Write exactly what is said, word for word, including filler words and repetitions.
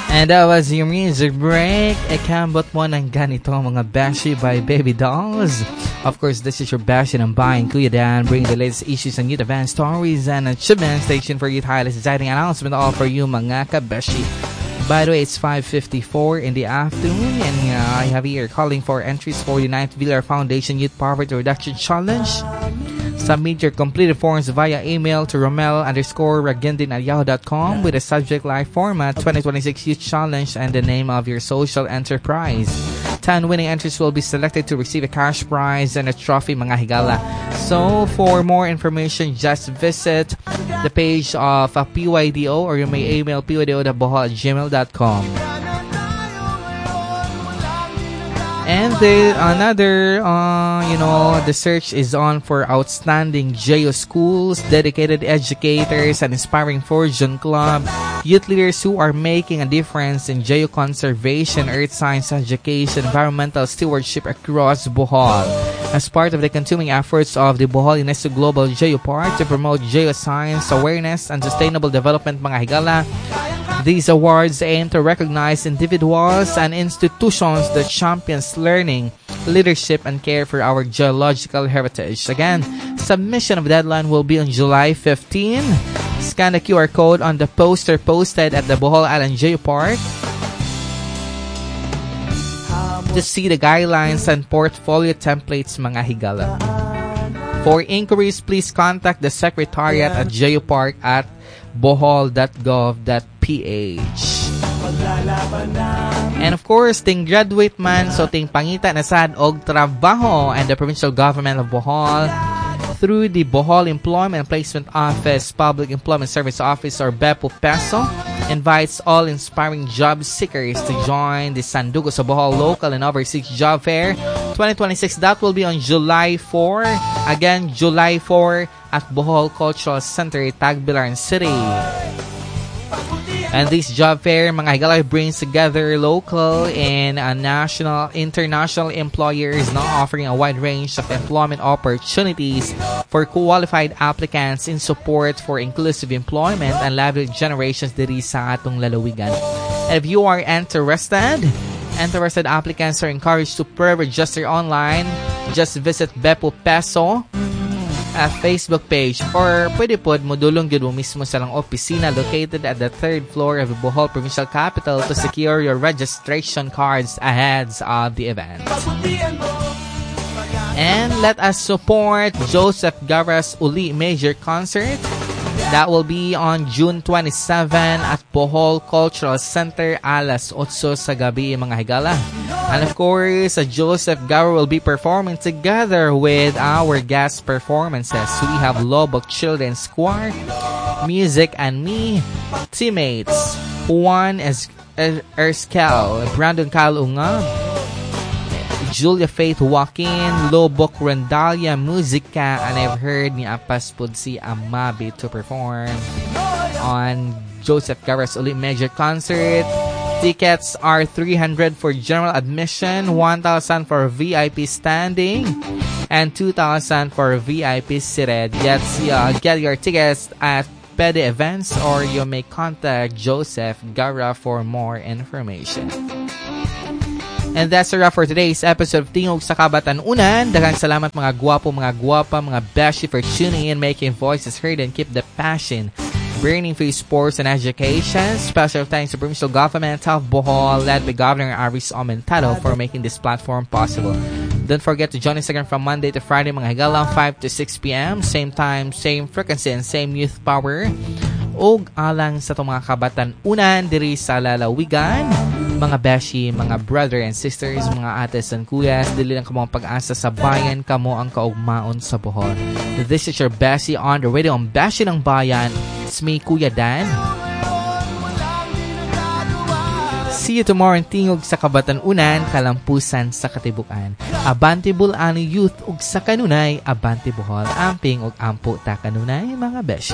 And that was your music break. Ikambot mo ng ganito mga Beshi by Baby Dolls. Of course, this is your Beshi ng Bayan Kuya Dan, bringing the latest issues and youth event stories and achievement station for youth highlights, exciting announcement all for you mga ka-Beshi. By the way, it's five fifty-four in the afternoon, and uh, I have here calling for entries for United Villar Foundation Youth Poverty Reduction Challenge. Submit your completed forms via email to romel underscore ragindin at yahoo dot com with a subject line format twenty twenty-six Youth Challenge and the name of your social enterprise. ten winning entries will be selected to receive a cash prize and a trophy mga higala. So for more information, just visit the page of uh, P Y D O, or you may email p y d o dot bohol at gmail dot com. And the, another, uh, you know, the search is on for outstanding J O schools, dedicated educators, and inspiring Fortune Club, youth leaders who are making a difference in J O conservation, earth science education, environmental stewardship across Bohol. As part of the continuing efforts of the Bohol UNESCO Global J O Park to promote J O science awareness and sustainable development mga higala, these awards aim to recognize individuals and institutions that champions learning, leadership, and care for our geological heritage. Again, submission of deadline will be on July fifteenth. Scan the Q R code on the poster posted at the Bohol Island Geopark to see the guidelines and portfolio templates mga higala. For inquiries, please contact the Secretariat at Geopark at bohol dot gov dot p h. And of course, ting graduate man, so ting pangita na sad og trabaho and the provincial government of Bohol through the Bohol Employment Placement Office, Public Employment Service Office, or BEPO PESO, invites all inspiring job seekers to join the Sandugo sa Bohol Local and Overseas Job Fair twenty twenty-six. That will be on July fourth. Again, July fourth at Bohol Cultural Center, Tagbilaran City. And this job fair, mga higala, brings together local and uh, national, international employers now offering a wide range of employment opportunities for qualified applicants in support for inclusive employment and livelihood generations diri sa atong lalawigan. And if you are interested, interested applicants are encouraged to pre-register online. Just visit BEPO PESO a Facebook page, or pwede pod modulong gyud mo mismo sa lang opisina located at the third floor of the Bohol Provincial Capital to secure your registration cards ahead of the event. And let us support Joseph Garras Uli Major Concert. That will be on June twenty-seventh at Bohol Cultural Center, alas otso sa gabi mga higala. And of course, uh, Joseph Garras will be performing together with our guest performances. We have Lobok Children's Choir, Music and Me, Teammates, Juan Erskel, Brandon Kalunga, Julia Faith Joaquin, Lobok Rendalia Musica, and I've heard ni Apas pud si Amabi to perform on Joseph Garras Uli Major Concert. Tickets are three hundred for general admission, one thousand for V I P standing, and two thousand for V I P seated. Get, uh, get your tickets at Pede Events, or you may contact Joseph Garras for more information. And that's a wrap for today's episode of Tingog sa Kabatanunan. Daghang salamat mga guwapo, mga guwapa, mga beshi for tuning in, making voices heard, and keep the passion burning for sports and education. Special thanks to Provincial Government of Bohol, led by Governor Aris Aumentado, for making this platform possible. Don't forget to join us again from Monday to Friday, mga higala, five to six p.m. Same time, same frequency, and same youth power. Og alang sa itong mga kabatanunan diri sa lalawigan, mga beshi, mga brother and sisters, mga ates and kuyas, dili lang kamo ang pag-asa sa bayan, kamo ang kaugmaon sa Bohol. This is your Beshi on the radio, ang Beshi ng Bayan. It's me, Kuya Dan. See you tomorrow in Tingog sa Kabatanunan, kalampusan sa katibukan. Abante Bulani Youth ug sa kanunay, abante Bohol, amping ug ampo ta kanunay, mga beshi.